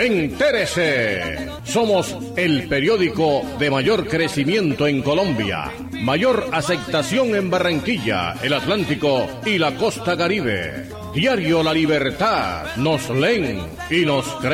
Entérese. Somos el periódico de mayor crecimiento en Colombia, mayor aceptación en Barranquilla, el Atlántico y la costa Caribe. Diario La Libertad. Nos leen y nos creen.